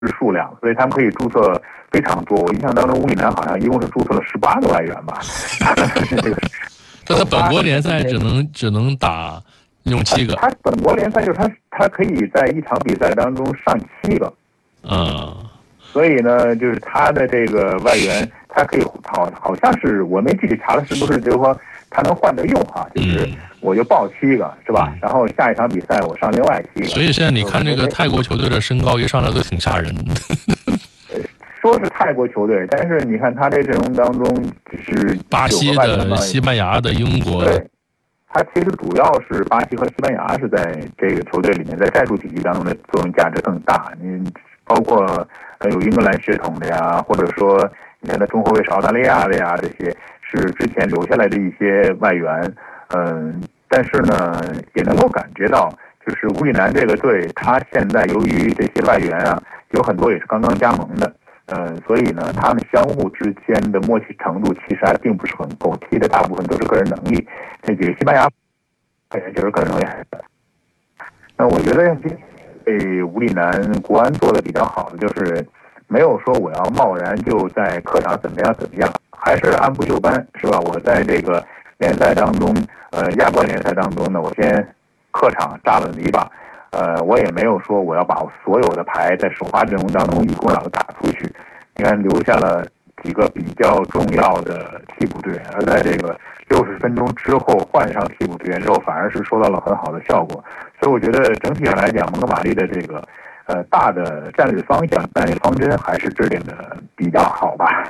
数量，所以他们可以注册非常多。我印象当中，乌里南好像一共是注册了18个外援吧。 这他本国联赛只能打用7个。 他本国联赛就是他可以在一场比赛当中上7个。所以呢，就是他的这个外援，他可以好像是我没具体查了，是不是就是说他能换着用哈？就是我就报7个是吧？然后下一场比赛我上另外7个。 所以现在你看这个泰国球队的身高一上来都挺吓人的。 说是泰国球队，但是你看他这阵容当中是巴西的、西班牙的、英国的。 对，他其实主要是巴西和西班牙是在这个球队里面，在战术体系当中的作用价值更大。你包括有英格兰血统的呀，或者说你看他中后卫是澳大利亚的呀，这些是之前留下来的一些外援。但是呢，也能够感觉到，就是乌里南这个队，他现在由于这些外援啊，有很多也是刚刚加盟的。所以呢，他们相互之间的默契程度其实还并不是很够，踢的大部分都是个人能力。这几个西班牙就是个人能力。那我觉得对乌里南国安做的比较好的就是没有说我要贸然就在客场怎么样，还是按部就班，是吧？我在这个联赛当中，亚冠联赛当中呢，我先客场炸了篱笆。我也没有说我要把所有的牌在首发阵容当中一股脑的打出去，你看留下了几个比较重要的替补队员，而在这个60分钟之后换上替补队员之后，反而是收到了很好的效果。所以我觉得整体上来讲，蒙哥马利的这个大的战略方向、战略方针还是制定的比较好吧。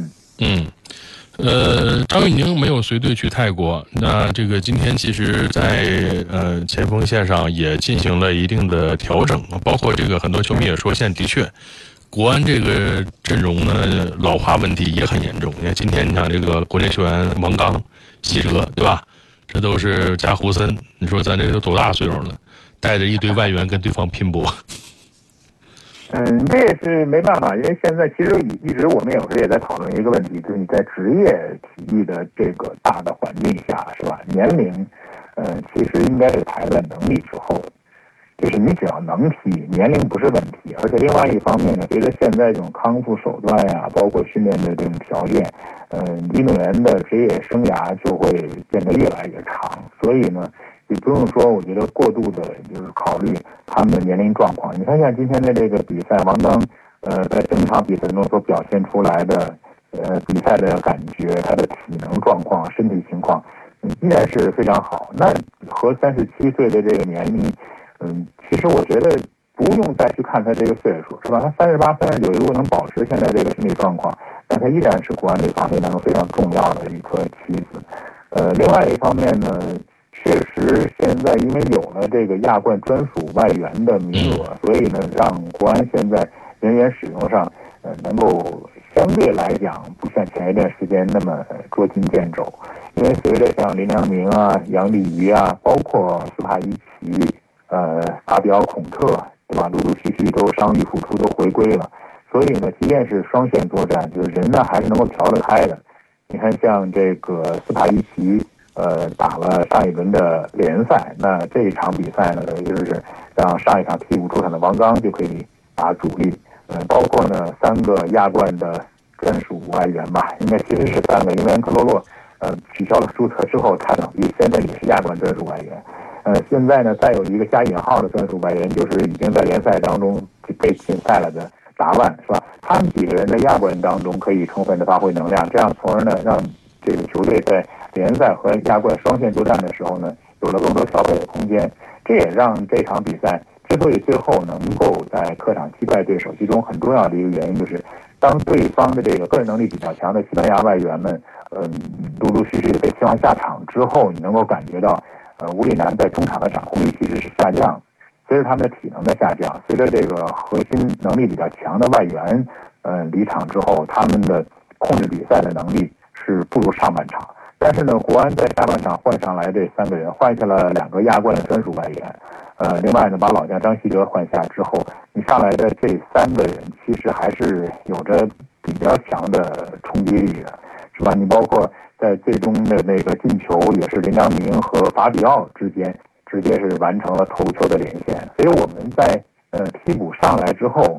张玉宁没有随队去泰国，那这个今天其实在前锋线上也进行了一定的调整，包括这个很多球迷也说，现在的确国安这个阵容呢老化问题也很严重。你看今天你想这个国内球员王刚、希哲，对吧？这都是加胡森，你说咱这都多大岁数了，带着一堆外援跟对方拼搏。 这也是没办法，因为现在其实一直我们有时候也在讨论一个问题，就是你在职业体育的这个大的环境下，是吧？年龄，其实应该是排在能力之后，就是你只要能踢，年龄不是问题。而且另外一方面呢，随着现在这种康复手段呀，包括训练的这种条件，运动员的职业生涯就会变得越来越长，所以呢。也不用说，我觉得过度的就是考虑他们的年龄状况。你看，像今天的这个比赛，王刚，在整场比赛中所表现出来的，比赛的感觉，他的体能状况、身体情况，依然是非常好。那和37岁的这个年龄，其实我觉得不用再去看他这个岁数，是吧？他38、39如果能保持现在这个身体状况，那他依然是国安队防线当中非常重要的一颗棋子。另外一方面呢。确实，现在因为有了这个亚冠专属外援的名额，所以呢，让国安现在人员使用上，能够相对来讲不像前一段时间那么捉襟见肘。因为随着像林良铭啊、杨立瑜啊，包括斯帕伊奇、阿比奥孔特，对吧？陆陆续续都伤愈复出，都回归了。所以呢，即便是双线作战，就是人呢还是能够调得开的。你看，像这个斯帕伊奇。打了上一轮的联赛，那这一场比赛呢，就是让上一场替补出场的王刚就可以打主力。包括呢3个亚冠的专属外援吧，应该其实是3个，因为克罗洛取消了注册之后，他等于现在也是亚冠专属外援。现在呢再有一个加引号的专属外援，就是已经在联赛当中被禁赛了的达万，是吧？他们几个人在亚冠当中可以充分的发挥能量，这样从而呢让这个球队在联赛和亚冠双线作战的时候呢，有了更多调配的空间。这也让这场比赛之所以最后能够在客场击败对手，其中很重要的一个原因就是，当对方的这个个人能力比较强的西班牙外援们，陆陆续续被踢完下场之后，你能够感觉到，乌里南在中场的掌控力其实是下降，随着他们的体能的下降，随着这个核心能力比较强的外援，离场之后，他们的控制比赛的能力是不如上半场。但是呢，国安在下半场换上来这3个人，换下了2个亚冠的专属外援，另外呢，把老将张稀哲换下之后，你上来的这3个人其实还是有着比较强的冲击力的，是吧？你包括在最终的那个进球，也是林良铭和法比奥之间直接是完成了头球的连线。所以我们在替补上来之后，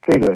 这个